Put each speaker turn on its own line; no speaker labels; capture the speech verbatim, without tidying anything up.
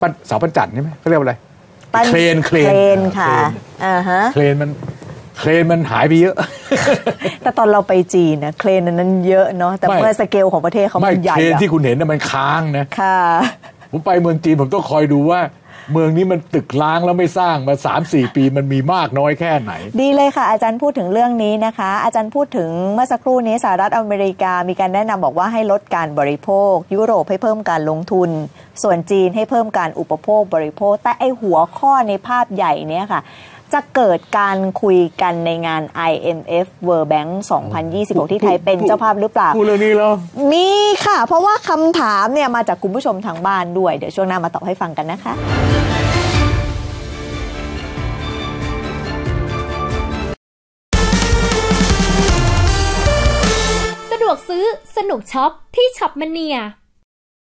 เสาปั้นจันทร์ใช่ไหมเขาเรียกว่าอะไรเครนเคร
นค่ะอ่าฮะ
เครนมันเครนมันหายไปเยอะ
แต่ตอนเราไปจีนนะเครนนั้นเยอะเนาะแต่เมื่อสเกลของประเทศเขามันใหญ่
เครนที่คุณเห็นน่ะมันค้างนะ
ค่ะ
ผมไปเมืองจีนผมต้องคอยดูว่าเมืองนี้มันตึกล้างแล้วไม่สร้างมา สามสี่ ปีมันมีมากน้อยแค่ไหน
ดีเลยค่ะอาจารย์พูดถึงเรื่องนี้นะคะอาจารย์พูดถึงเมื่อสักครู่นี้สหรัฐอเมริกามีการแนะนำบอกว่าให้ลดการบริโภคยุโรปให้เพิ่มการลงทุนส่วนจีนให้เพิ่มการอุปโภคบริโภคแต่ไอหัวข้อในภาพใหญ่เนี้ยค่ะจะเกิดการคุยกันในงาน ไอ เอ็ม เอฟ World Bank สองพันยี่สิบหกที่ไทยเป็นเจ้าภาพหรือเปล่า
พูดเรื่องนี้แล้ว
มีค่ะเพราะว่าคำถามเนี่ยมาจากคุณผู้ชมทางบ้านด้วยเดี๋ยวช่วงหน้ามาตอบให้ฟังกันนะคะ
สะดวกซื้อสนุกช็อปที่ช็อปมะเนีย